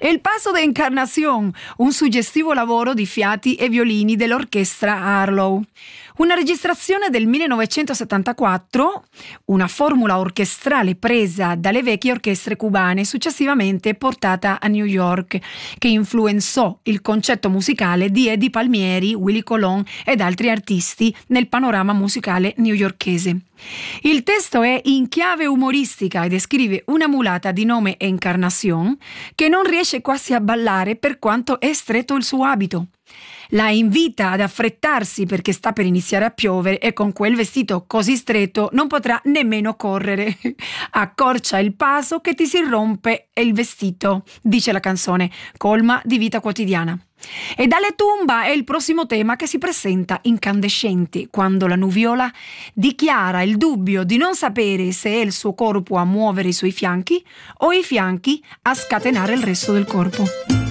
El Paso de Encarnación, un suggestivo lavoro di fiati e violini dell'orchestra Arlo. Una registrazione del 1974, una formula orchestrale presa dalle vecchie orchestre cubane, successivamente portata a New York, che influenzò il concetto musicale di Eddie Palmieri, Willie Colon ed altri artisti nel panorama musicale newyorkese. Il testo è in chiave umoristica e descrive una mulata di nome Encarnación che non riesce quasi a ballare per quanto è stretto il suo abito. La invita ad affrettarsi perché sta per iniziare a piovere e con quel vestito così stretto non potrà nemmeno correre. Accorcia il paso che ti si rompe il vestito, dice la canzone, colma di vita quotidiana. E dalle tumba è il prossimo tema che si presenta incandescente quando la nuviola dichiara il dubbio di non sapere se è il suo corpo a muovere i suoi fianchi o i fianchi a scatenare il resto del corpo.